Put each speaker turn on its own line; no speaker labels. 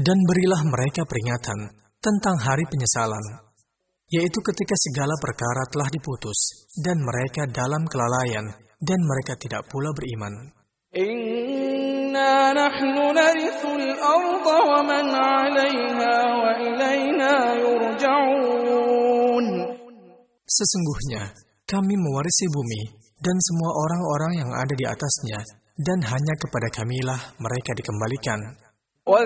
Dan berilah mereka peringatan tentang hari penyesalan, yaitu ketika segala perkara telah diputus, dan mereka dalam kelalaian, dan mereka tidak pula beriman.
Inna nahnu narithul arda wa man 'alayha wa ilayna yurja'un.
Sesungguhnya, kami mewarisi bumi dan semua orang-orang yang ada di atasnya, dan hanya kepada kamilah mereka dikembalikan.